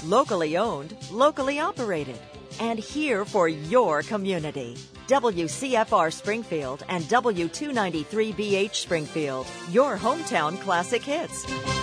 Locally owned, locally operated, and here for your community. WCFR Springfield and W293BH Springfield, your hometown classic hits.